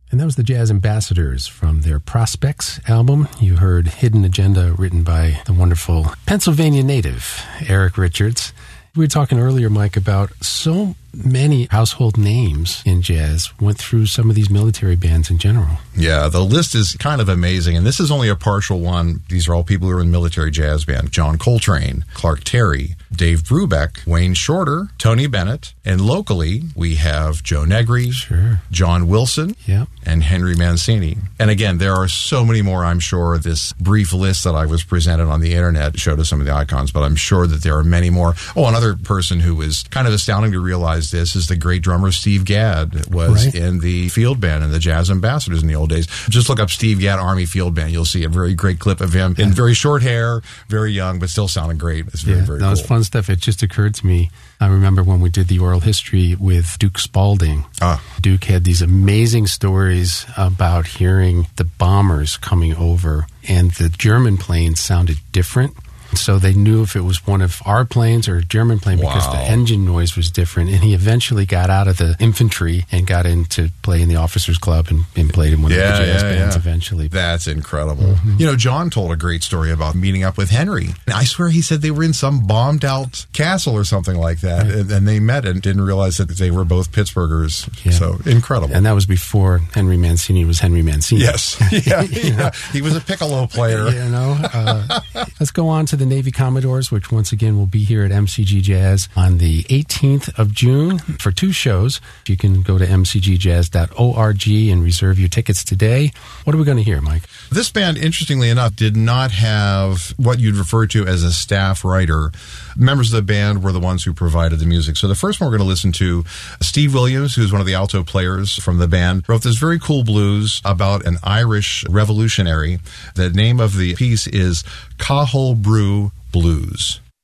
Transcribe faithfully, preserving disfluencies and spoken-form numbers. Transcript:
And that was the Jazz Ambassadors from their Prospects album. You heard Hidden Agenda, written by the wonderful Pennsylvania native, Eric Richards. We were talking earlier, Mike, about so many household names in jazz went through some of these military bands in general. Yeah, the list is kind of amazing, and this is only a partial one. These are all people who are in the military jazz band. John Coltrane, Clark Terry, Dave Brubeck, Wayne Shorter, Tony Bennett, and locally we have Joe Negri, sure. John Wilson, yep. and Henry Mancini. And again, there are so many more, I'm sure. This brief list that I was presented on the internet showed us some of the icons, but I'm sure that there are many more. Oh, another person who is kind of astounding to realize this is the great drummer Steve Gadd was right. in the field band and the Jazz Ambassadors in the old days. Just look up Steve Gadd Army Field Band. You'll see a very great clip of him in very short hair, very young, but still sounding great. It's very, yeah, very that cool. was fun stuff. It just occurred to me. I remember when we did the oral history with Duke Spalding. Ah. Duke had these amazing stories about hearing the bombers coming over, and the German planes sounded different. So they knew if it was one of our planes or a German plane because Wow. the engine noise was different. And he eventually got out of the infantry and got into play in the officers club and, and played in one Yeah, of the jazz yeah, bands yeah. eventually. That's incredible. Mm-hmm. You know, John told a great story about meeting up with Henry. And I swear he said they were in some bombed out castle or something like that. Right. And, and they met and didn't realize that they were both Pittsburghers. Yeah. So incredible. And that was before Henry Mancini was Henry Mancini. Yes. Yeah, yeah. He was a piccolo player. You know, uh, let's go on to the Navy Commodores, which once again will be here at M C G Jazz on the eighteenth of June for two shows. You can go to m c g jazz dot org and reserve your tickets today. What are we going to hear, Mike? This band, interestingly enough, did not have what you'd refer to as a staff writer. Members of the band were the ones who provided the music. So the first one we're going to listen to, Steve Williams, who's one of the alto players from the band, wrote this very cool blues about an Irish revolutionary. The name of the piece is Cathal Brugh Blues.